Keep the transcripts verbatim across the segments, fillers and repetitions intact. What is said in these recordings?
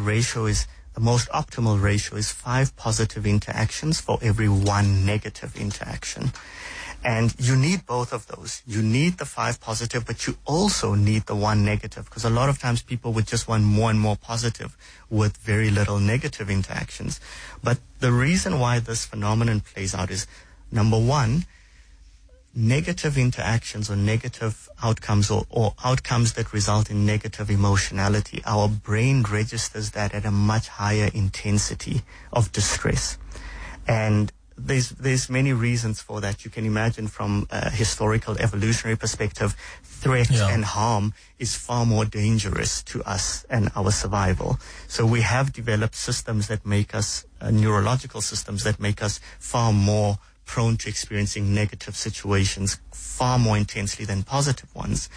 ratio is, the most optimal ratio is five positive interactions for every one negative interaction. And you need both of those. You need the five positive, but you also need the one negative, because a lot of times people would just want more and more positive with very little negative interactions. But the reason why this phenomenon plays out is, number one, negative interactions or negative outcomes or, or outcomes that result in negative emotionality, our brain registers that at a much higher intensity of distress. And there's there's many reasons for that. You can imagine from a historical evolutionary perspective, threat yeah. and harm is far more dangerous to us and our survival. So we have developed systems that make us, uh, neurological systems that make us far more prone to experiencing negative situations far more intensely than positive ones.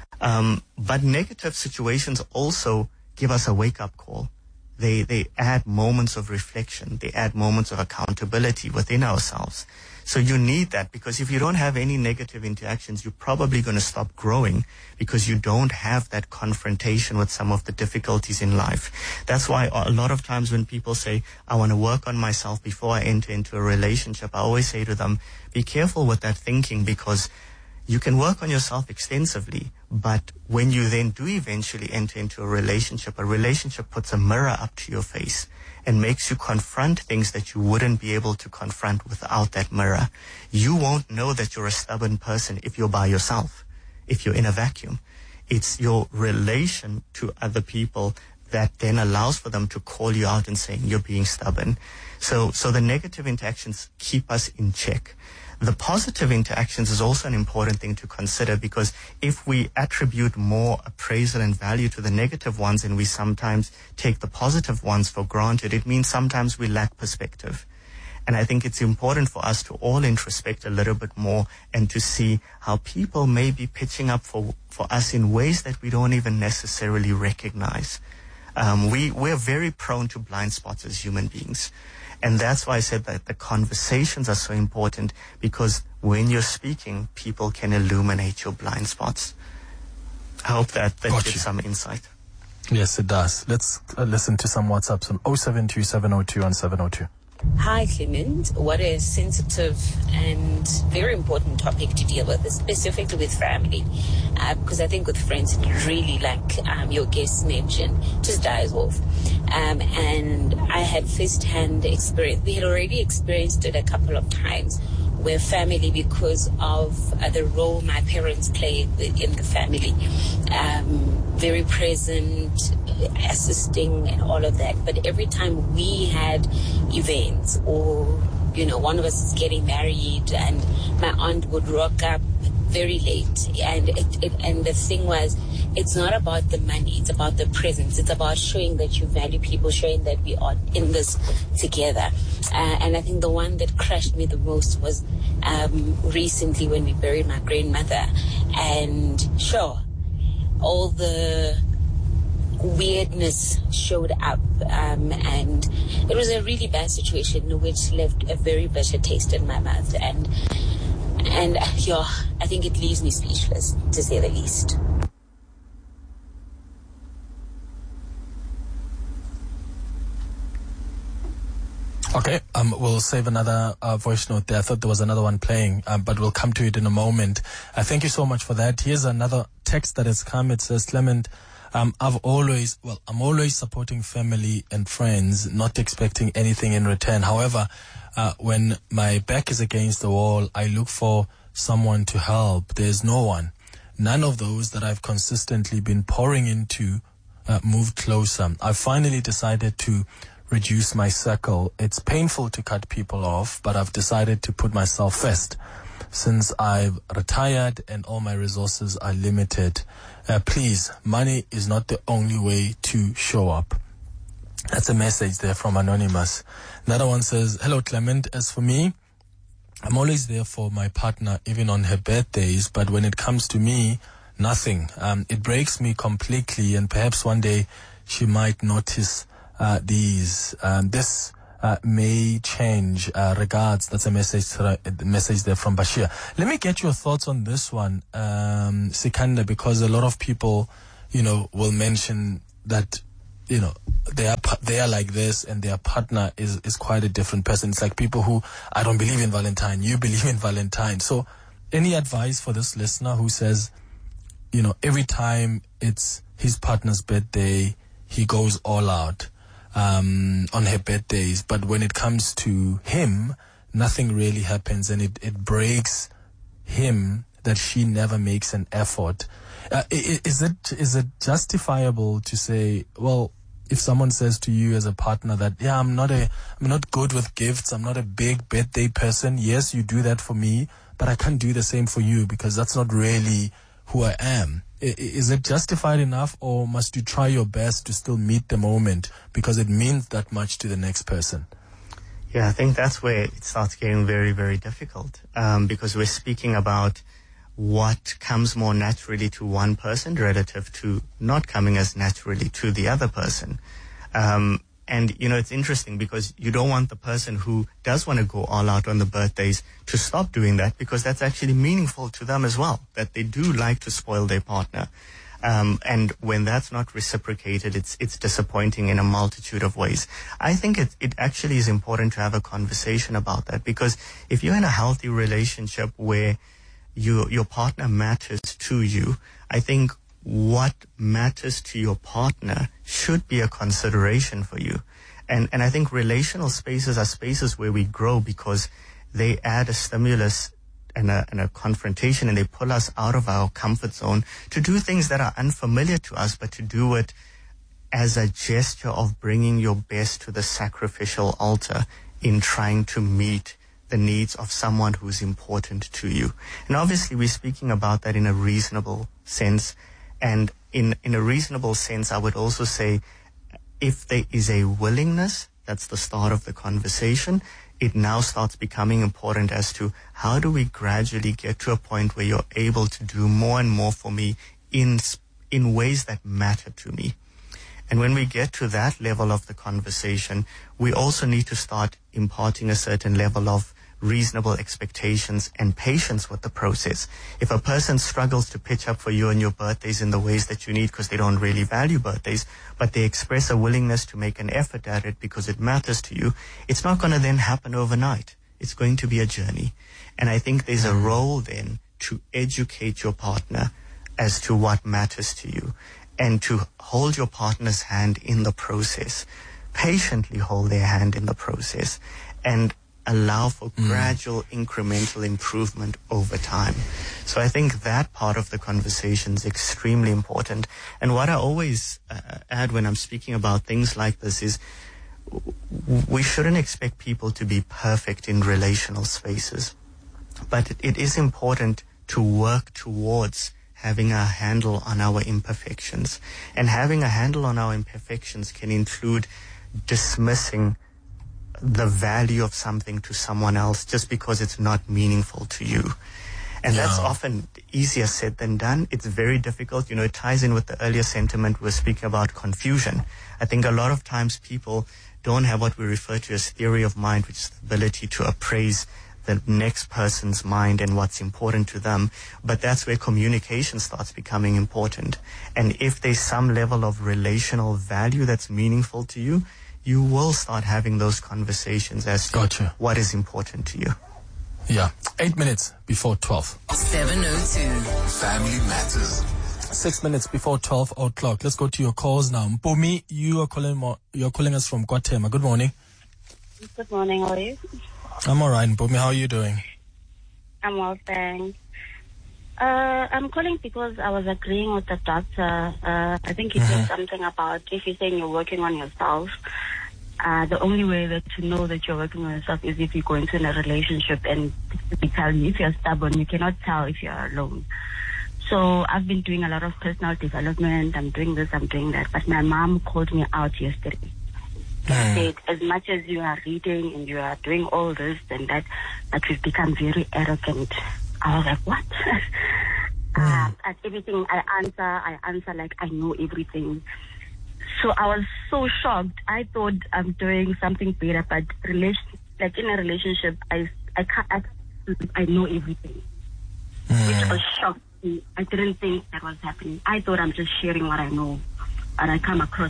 Um, but negative situations also give us a wake-up call. They they add moments of reflection. They add moments of accountability within ourselves. So you need that, because if you don't have any negative interactions, you're probably going to stop growing because you don't have that confrontation with some of the difficulties in life. That's why a lot of times when people say, I want to work on myself before I enter into a relationship, I always say to them, be careful with that thinking, because you can work on yourself extensively, but when you then do eventually enter into a relationship, a relationship puts a mirror up to your face and makes you confront things that you wouldn't be able to confront without that mirror. You won't know that you're a stubborn person if you're by yourself, if you're in a vacuum. It's your relation to other people that then allows for them to call you out and saying you're being stubborn. So, so the negative interactions keep us in check. The positive interactions is also an important thing to consider, because if we attribute more appraisal and value to the negative ones and we sometimes take the positive ones for granted, it means sometimes we lack perspective. And I think it's important for us to all introspect a little bit more and to see how people may be pitching up for, for us in ways that we don't even necessarily recognize. Um, we, we're very prone to blind spots as human beings. And that's why I said that the conversations are so important, because when you're speaking, people can illuminate your blind spots. I hope that that gives some insight. Yes, it does. Let's uh, listen to some WhatsApps on oh seven two seven oh two one seven oh two. Hi, Clement. What a sensitive and very important topic to deal with, specifically with family. Uh, because I think with friends, it really, like um, your guest mentioned, just dies off. Um, and I had first-hand experience. We had already experienced it a couple of times, where family, because of uh, the role my parents played in the family, um, very present, assisting and all of that. But every time we had events, or, you know, one of us is getting married and my aunt would rock up very late, and it, it, and the thing was, it's not about the money, it's about the presence, it's about showing that you value people, showing that we are in this together. Uh, and I think the one that crushed me the most was um, recently when we buried my grandmother, and sure, all the weirdness showed up, um, and it was a really bad situation which left a very bitter taste in my mouth, and and uh, yeah, I think it leaves me speechless, to say the least. Okay, um, we'll save another uh, voice note there. I thought there was another one playing, um, but we'll come to it in a moment. Uh, thank you so much for that. Here's another text that has come. It says, Clement, um, I've always, well, I'm always supporting family and friends, not expecting anything in return. However, uh, when my back is against the wall, I look for someone to help. There's no one. None of those that I've consistently been pouring into uh, moved closer. I finally decided to reduce my circle. It's painful to cut people off, but I've decided to put myself first. Since I've retired and all my resources are limited, uh, please, money is not the only way to show up. That's a message there from Anonymous. Another one says, hello, Clement. As for me, I'm always there for my partner, even on her birthdays, but when it comes to me, nothing. Um, it breaks me completely, and perhaps one day she might notice Uh, these, um, this, uh, may change, uh, regards. That's a message, uh, a message there from Bashir. Let me get your thoughts on this one, um, Sikanda, because a lot of people, you know, will mention that you know, they are they are like this, and their partner is is quite a different person. It's like people who, I don't believe in Valentine, you believe in Valentine. So, any advice for this listener who says, you know, every time it's his partner's birthday, he goes all out um, on her birthdays, but when it comes to him, nothing really happens, and it, it breaks him that she never makes an effort. Uh, is it is it justifiable to say, well, if someone says to you as a partner that, yeah, I'm not a I'm not good with gifts, I'm not a big birthday person. Yes, you do that for me, but I can't do the same for you because that's not really who I am. Is it justified enough, or must you try your best to still meet the moment because it means that much to the next person? Yeah, I think that's where it starts getting very, very difficult, um, because we're speaking about what comes more naturally to one person relative to not coming as naturally to the other person. Um, and, you know, it's interesting because you don't want the person who does want to go all out on the birthdays to stop doing that, because that's actually meaningful to them as well, that they do like to spoil their partner. Um, and when that's not reciprocated, it's it's disappointing in a multitude of ways. I think it, it actually is important to have a conversation about that, because if you're in a healthy relationship where you, your partner matters to you, I think what matters to your partner should be a consideration for you. And and I think relational spaces are spaces where we grow because they add a stimulus and a, and a confrontation, and they pull us out of our comfort zone to do things that are unfamiliar to us, but to do it as a gesture of bringing your best to the sacrificial altar in trying to meet the needs of someone who's important to you. And obviously we're speaking about that in a reasonable sense. And in, in a reasonable sense, I would also say if there is a willingness, that's the start of the conversation, it now starts becoming important as to how do we gradually get to a point where you're able to do more and more for me in in ways that matter to me. And when we get to that level of the conversation, we also need to start imparting a certain level of reasonable expectations and patience with the process. If a person struggles to pitch up for you on your birthdays in the ways that you need because they don't really value birthdays, but they express a willingness to make an effort at it because it matters to you, it's not going to then happen overnight. It's going to be a journey. And I think there's a role then to educate your partner as to what matters to you and to hold your partner's hand in the process, patiently hold their hand in the process, and allow for mm. gradual incremental improvement over time. So I think that part of the conversation is extremely important. And what I always uh, add when I'm speaking about things like this is we shouldn't expect people to be perfect in relational spaces. But it, it is important to work towards having a handle on our imperfections. And having a handle on our imperfections can include dismissing the value of something to someone else just because it's not meaningful to you. And yeah. that's often easier said than done. It's very difficult. You know, it ties in with the earlier sentiment we were speaking about, confusion. I think a lot of times people don't have what we refer to as theory of mind, which is the ability to appraise the next person's mind and what's important to them. But that's where communication starts becoming important. And if there's some level of relational value that's meaningful to you, you will start having those conversations as to gotcha. What is important to you. Yeah. Eight minutes before twelve. seven oh two. Family Matters. Six minutes before twelve o'clock. Let's go to your calls now. Mpumi, you are calling mo- you're calling us from Guatemala. Good morning. Good morning. How are you? I'm all right. Mpumi, how are you doing? I'm well, thanks. Uh, I'm calling because I was agreeing with the doctor. Uh, I think he mm-hmm. said something about if you're saying you're working on yourself, uh, the only way that to know that you're working on yourself is if you go into a relationship and they tell you. If you're stubborn, you cannot tell if you're alone. So I've been doing a lot of personal development. I'm doing this, I'm doing that. But my mom called me out yesterday. She mm. said, as much as you are reading and you are doing all this and that, that you've become very arrogant. I was like, what? mm. uh, at everything I answer, I answer like I know everything. So I was so shocked. I thought I'm doing something better, but relation, like in a relationship, I I can't I, I know everything, mm. which was shocked me. I didn't think that was happening. I thought I'm just sharing what I know, but I come across as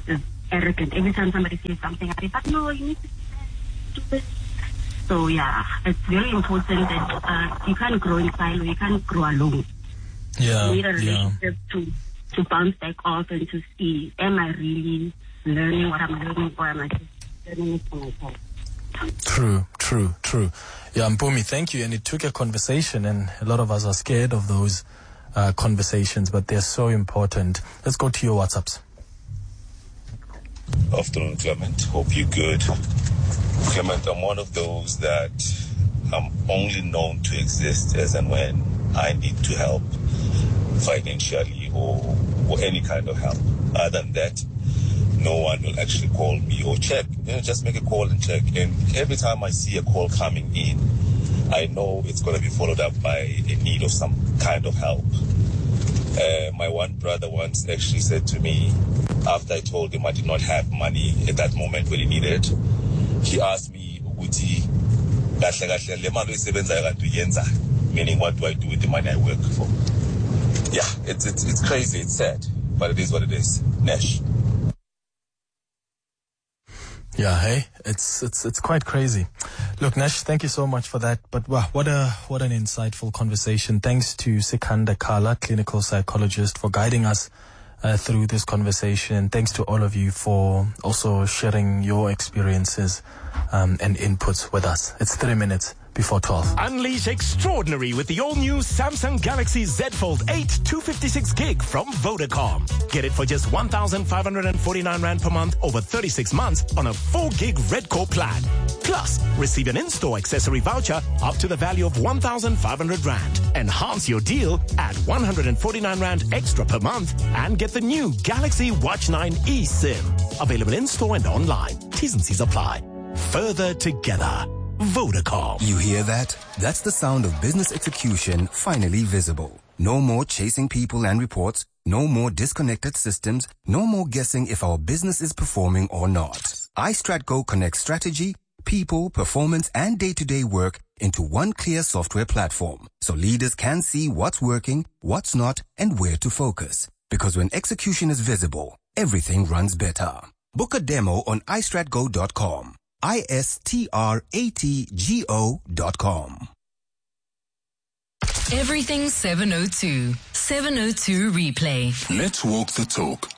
arrogant. Every time somebody says something, I say, but no, you need to do this. So yeah, it's very important that uh, you can't grow in silo, you can't grow alone. Yeah, you need a relationship yeah. to, to bounce back off and to see, am I really learning what I'm learning, or am I just learning it for myself? True, true, true. Yeah, Mpumi, thank you. And it took a conversation, and a lot of us are scared of those uh, conversations, but they're so important. Let's go to your WhatsApps. Afternoon, Clement. Hope you're good. Clement, I'm one of those that I'm only known to exist as and when I need to help financially or, or any kind of help. Other than that, no one will actually call me or check. You know, just make a call and check. And every time I see a call coming in, I know it's going to be followed up by a need of some kind of help. Uh, my one brother once actually said to me, after I told him I did not have money at that moment when he needed it, he asked me, meaning what do I do with the money I work for? Yeah, it's, it's, it's crazy, it's sad, but it is what it is. Nash. Yeah, hey, it's it's it's quite crazy. Look, Nash, thank you so much for that. But wow, what a what an insightful conversation. Thanks to Sikanda Kala, clinical psychologist, for guiding us uh, through this conversation. And thanks to all of you for also sharing your experiences um, and inputs with us. It's three minutes before twelve. Unleash extraordinary with the all-new Samsung Galaxy Z Fold eight two fifty-six gig from Vodacom. Get it for just one thousand five hundred forty-nine rand per month over thirty-six months on a four gig Red Core plan. Plus, receive an in-store accessory voucher up to the value of one thousand five hundred rand. Enhance your deal at one hundred forty-nine rand extra per month and get the new Galaxy Watch nine eSIM. Available in-store and online. T's and C's apply. Further together. Vodacom. You hear that? That's the sound of business execution finally visible. No more chasing people and reports. No more disconnected systems. No more guessing if our business is performing or not. iStratGo connects strategy, people, performance, and day-to-day work into one clear software platform, so leaders can see what's working, what's not, and where to focus. Because when execution is visible, everything runs better. Book a demo on i strat go dot com. I S T R A T G O dot com. Everything seven oh two. seven oh two Replay. Let's walk the talk.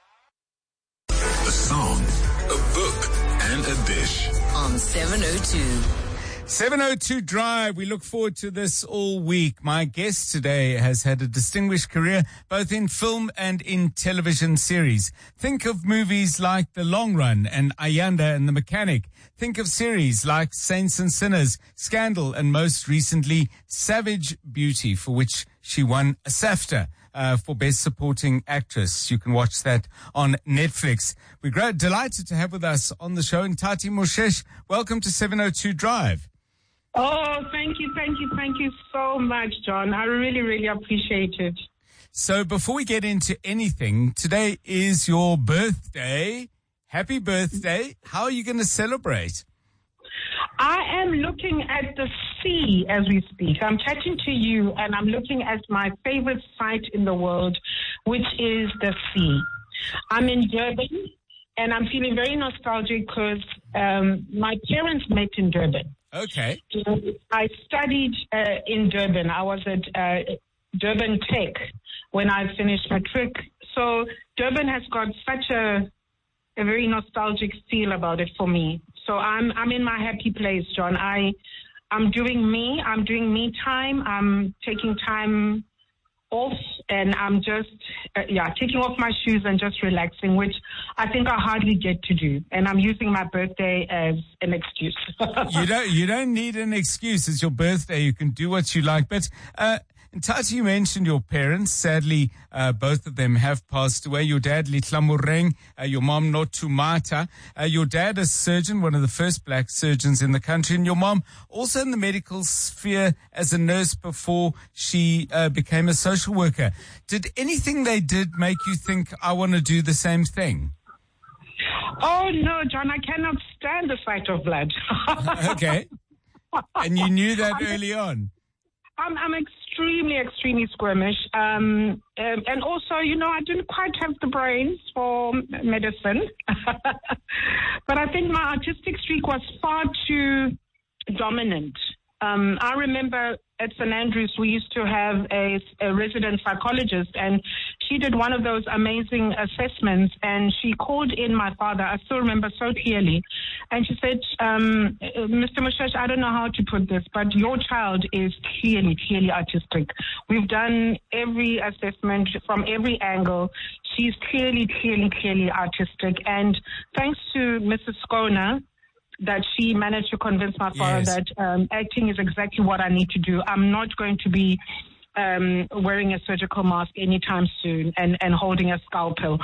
A song, a book, and a dish. On seven oh two. seven oh two Drive. We look forward to this all week. My guest today has had a distinguished career both in film and in television series. Think of movies like The Long Run and Ayanda and the Mechanic. Think of series like Saints and Sinners, Scandal, and most recently Savage Beauty, for which she won a SAFTA uh, for Best Supporting Actress. You can watch that on Netflix. We're great, delighted to have with us on the show Ntati Moshesh. Welcome to seven oh two Drive. Oh, thank you, thank you, thank you so much, John. I really, really appreciate it. So before we get into anything, today is your birthday. Happy birthday. How are you going to celebrate? I am looking at the sea as we speak. I'm chatting to you and I'm looking at my favorite site in the world, which is the sea. I'm in Durban and I'm feeling very nostalgic because um, my parents met in Durban. Okay. I studied uh, in Durban. I was at uh, Durban Tech when I finished matric. So Durban has got such a a very nostalgic feel about it for me. So I'm I'm in my happy place, John. I I'm doing me. I'm doing me time. I'm taking time off, and I'm just uh, yeah taking off my shoes and just relaxing, which I think I hardly get to do. And I'm using my birthday as an excuse. you don't you don't need an excuse. It's your birthday. You can do what you like. But uh, Ntati, you mentioned your parents. Sadly, uh, both of them have passed away. Your dad, Litlamureng, uh, your mom, Notumata. Uh, your dad, a surgeon, one of the first black surgeons in the country, and your mom also in the medical sphere as a nurse before she uh, became a social worker. Did anything they did make you think, I want to do the same thing? Oh, no, John, I cannot stand the sight of blood. Okay. And you knew that early on? I'm, I'm extremely extremely, extremely squirmish. Um, um, and also, you know, I didn't quite have the brains for medicine. But I think my artistic streak was far too dominant. Um, I remember at Saint Andrews, we used to have a, a resident psychologist, and she did one of those amazing assessments, and she called in my father. I still remember so clearly. And she said, um, Mister Moshesh, I don't know how to put this, but your child is clearly, clearly artistic. We've done every assessment from every angle. She's clearly, clearly, clearly artistic. And thanks to Missus Skona, that she managed to convince my father yes. that um, acting is exactly what I need to do. I'm not going to be um, wearing a surgical mask anytime soon and, and holding a scalpel.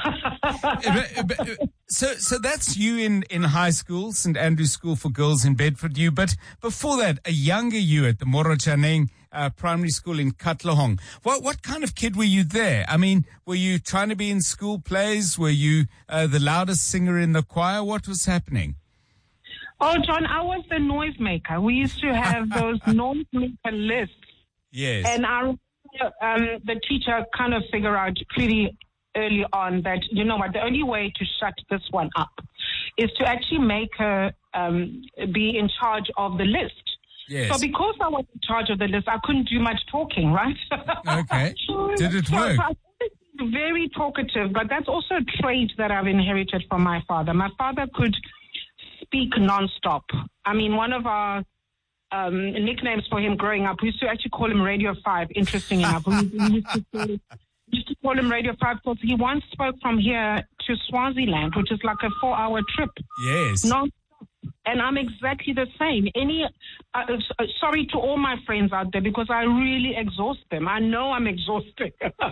so so that's you in, in high school, Saint Andrew's School for Girls in Bedford. You, but before that, a younger you at the Morochaneng uh, Primary School in Katlehong. What what kind of kid were you there? I mean, were you trying to be in school plays? Were you uh, the loudest singer in the choir? What was happening? Oh, John, I was the noisemaker. We used to have those noisemaker lists. Yes. And I remember um, the teacher kind of figured out pretty early on that, you know what, the only way to shut this one up is to actually make her um, be in charge of the list. Yes. So because I was in charge of the list, I couldn't do much talking, right? Okay. Did it so, work? So I was very talkative, but that's also a trait that I've inherited from my father. My father could speak nonstop. I mean, one of our um, nicknames for him growing up, we used to actually call him Radio five, interesting enough. We, we, used to call, we used to call him Radio five because he once spoke from here to Swaziland, which is like a four-hour trip. Yes. Non-stop. And I'm exactly the same. Any, uh, uh, sorry to all my friends out there because I really exhaust them. I know I'm exhausted.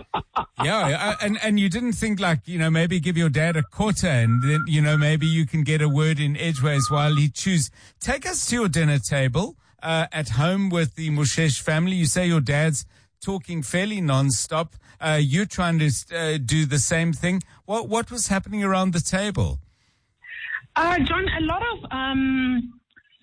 Yeah, and and you didn't think like, you know, maybe give your dad a quarter and then, you know, maybe you can get a word in edgeways while he chews. Take us to your dinner table uh, at home with the Moshesh family. You say your dad's talking fairly nonstop. Uh, you're trying to uh, do the same thing. What what was happening around the table? Uh, John, a lot of, um,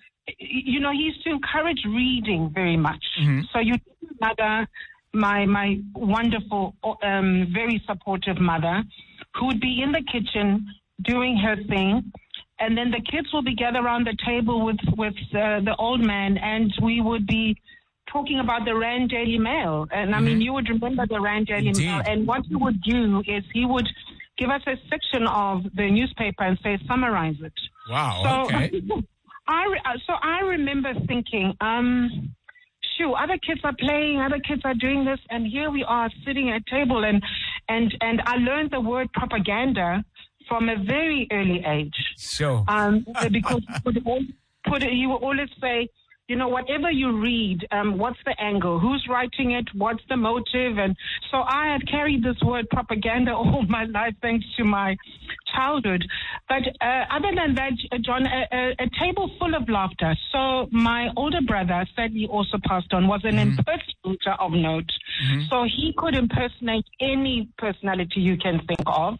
you know, he used to encourage reading very much. Mm-hmm. So you, mother, my my wonderful, um, very supportive mother, who would be in the kitchen doing her thing, and then the kids will be gathered around the table with with uh, the old man, and we would be talking about the Rand Daily Mail. And I mean, you would remember the Rand Daily Indeed. Mail. And what he would do is he would give us a section of the newspaper and say, summarize it. Wow, so, okay. I, so I remember thinking, um, shoo, other kids are playing, other kids are doing this, and here we are sitting at a table. And, and, and I learned the word propaganda from a very early age. Sure. Um, because he would, always put it, he would always say, you know, whatever you read, um, what's the angle? Who's writing it? What's the motive? And so I had carried this word propaganda all my life thanks to my childhood. But uh, other than that, John, a, a, a table full of laughter. So my older brother, sadly also passed on, was an mm-hmm. impersonator of note. Mm-hmm. So he could impersonate any personality you can think of.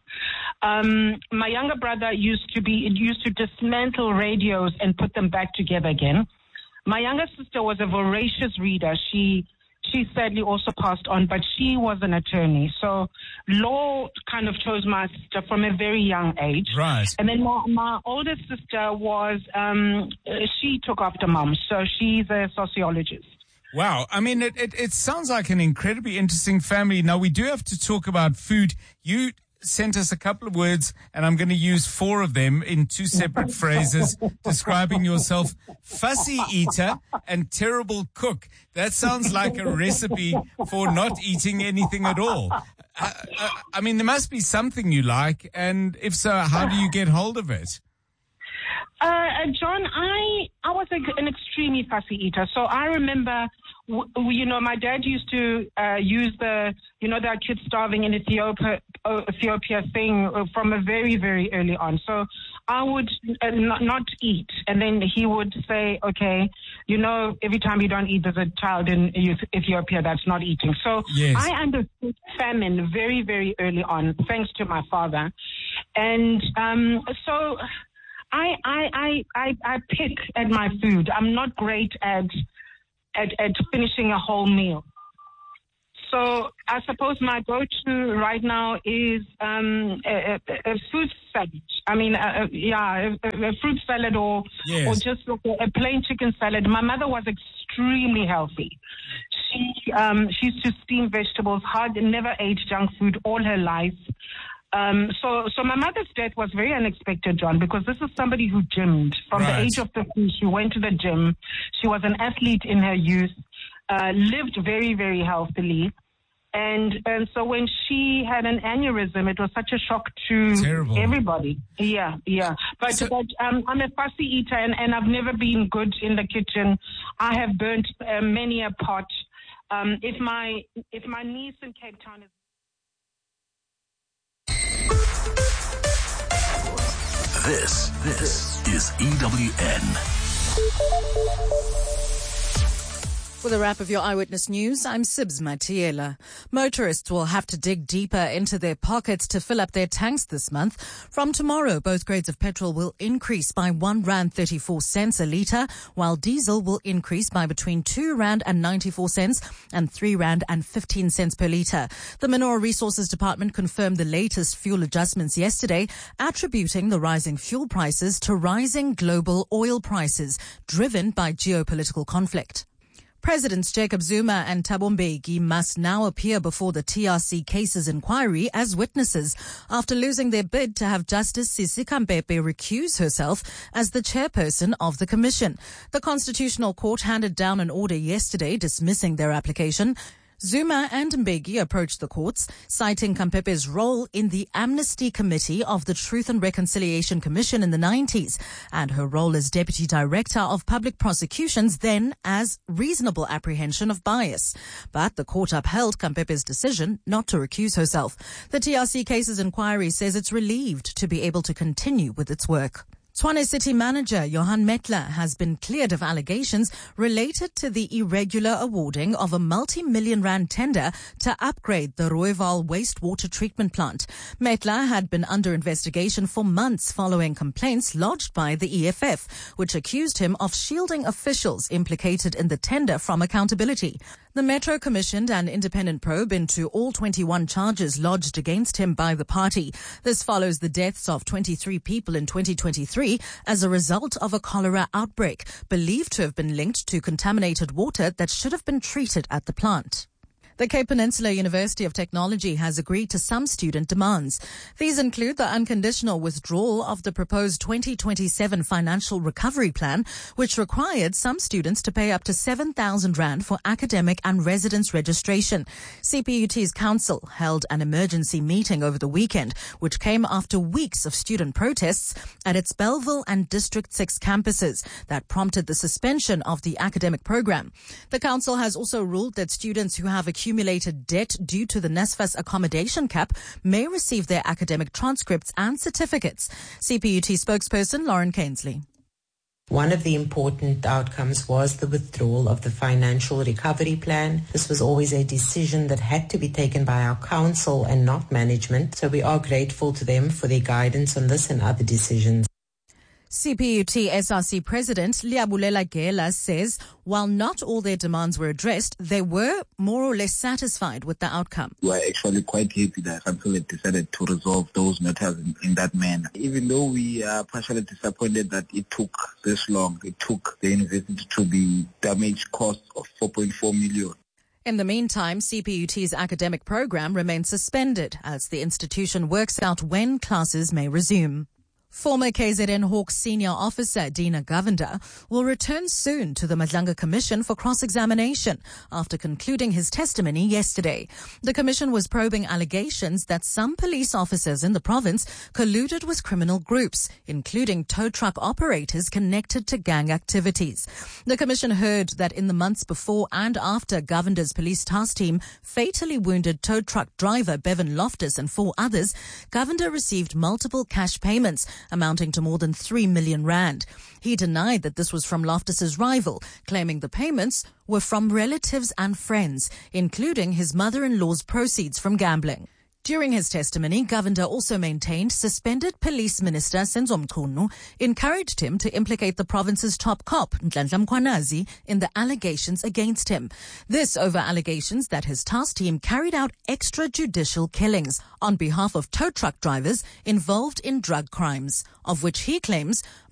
Um, my younger brother used to be used to dismantle radios and put them back together again. My younger sister was a voracious reader. She she sadly also passed on, but she was an attorney. So law kind of chose my sister from a very young age. Right. And then my, my older sister was, um, she took after mom. So she's a sociologist. Wow. I mean, it, it, it sounds like an incredibly interesting family. Now, we do have to talk about food. You sent us a couple of words, and I'm going to use four of them in two separate phrases describing yourself: fussy eater and terrible cook. That sounds like a recipe for not eating anything at all. Uh, uh, I mean, there must be something you like, and if so, how do you get hold of it? Uh, John, I I was a, an extremely fussy eater. So I remember, w- you know, my dad used to uh, use the, you know, that kids starving in Ethiopia, uh, Ethiopia thing from a very, very early on. So I would uh, not, not eat. And then he would say, okay, you know, every time you don't eat, there's a child in Ethiopia that's not eating. So yes. I understood famine very, very early on, thanks to my father. And um, so... I, I, I, I pick at my food. I'm not great at, at, at finishing a whole meal. So I suppose my go-to right now is um, a, a, a fruit salad. I mean, uh, yeah, a, a fruit salad or Yes. or just like a, a plain chicken salad. My mother was extremely healthy. She um, she used to steam vegetables, hard, never ate junk food all her life. Um, so, so my mother's death was very unexpected, John, because this is somebody who gymmed from Right. the age of fifty. She went to the gym. She was an athlete in her youth, uh, lived very, very healthily. And, and so when she had an aneurysm, it was such a shock to Terrible. everybody. Yeah, yeah. But, So- but um, I'm a fussy eater and, and I've never been good in the kitchen. I have burnt uh, many a pot. Um, if my, if my niece in Cape Town is This, this is E W N. With a wrap of your Eyewitness News, I'm Sibs Matiela. Motorists will have to dig deeper into their pockets to fill up their tanks this month. From tomorrow, both grades of petrol will increase by one rand thirty-four cents a litre, while diesel will increase by between two rand and ninety-four cents and three rand and fifteen cents per litre. The Mineral Resources Department confirmed the latest fuel adjustments yesterday, attributing the rising fuel prices to rising global oil prices driven by geopolitical conflict. Presidents Jacob Zuma and Thabo Mbeki must now appear before the T R C cases inquiry as witnesses after losing their bid to have Justice Sisi Khampepe recuse herself as the chairperson of the commission. The Constitutional Court handed down an order yesterday dismissing their application. Zuma and Mbeki approached the courts, citing Khampepe's role in the Amnesty Committee of the Truth and Reconciliation Commission in the nineties and her role as Deputy Director of Public Prosecutions then as reasonable apprehension of bias. But the court upheld Khampepe's decision not to recuse herself. The T R C Cases Inquiry says it's relieved to be able to continue with its work. Tshwane City Manager Johan Metler has been cleared of allegations related to the irregular awarding of a multi-million rand tender to upgrade the Rooiwal wastewater treatment plant. Metler had been under investigation for months following complaints lodged by the E F F, which accused him of shielding officials implicated in the tender from accountability. The Metro commissioned an independent probe into all twenty-one charges lodged against him by the party. This follows the deaths of twenty-three people in twenty twenty-three as a result of a cholera outbreak, believed to have been linked to contaminated water that should have been treated at the plant. The Cape Peninsula University of Technology has agreed to some student demands. These include the unconditional withdrawal of the proposed twenty twenty-seven financial recovery plan, which required some students to pay up to seven thousand rand for academic and residence registration. C P U T's council held an emergency meeting over the weekend, which came after weeks of student protests at its Bellville and District six campuses that prompted the suspension of the academic program. The council has also ruled that students who have accumulated debt due to the NSFAS accommodation cap may receive their academic transcripts and certificates. C P U T spokesperson Lauren Cainsley. One of the important outcomes was the withdrawal of the financial recovery plan. This was always a decision that had to be taken by our council and not management, so we are grateful to them for their guidance on this and other decisions. C P U T S R C President Liabulela Gela says while not all their demands were addressed, they were more or less satisfied with the outcome. We are actually quite happy that council had decided to resolve those matters in, in that manner. Even though we are partially disappointed that it took this long, it took the university to be damaged cost of four point four million. In the meantime, C P U T's academic program remains suspended as the institution works out when classes may resume. Former K Z N Hawks senior officer Dina Govender will return soon to the Madlanga Commission for cross-examination after concluding his testimony yesterday. The commission was probing allegations that some police officers in the province colluded with criminal groups, including tow truck operators connected to gang activities. The commission heard that in the months before and after Govender's police task team fatally wounded tow truck driver Bevan Loftus and four others, Govender received multiple cash payments amounting to more than three million rand. He denied that this was from Loftus's rival, claiming the payments were from relatives and friends, including his mother-in-law's proceeds from gambling. During his testimony, Govender also maintained suspended Police Minister Senzo Mchunu encouraged him to implicate the province's top cop, Nhlanhla Mkhwanazi, in the allegations against him. This over allegations that his task team carried out extrajudicial killings on behalf of tow truck drivers involved in drug crimes, of which he claims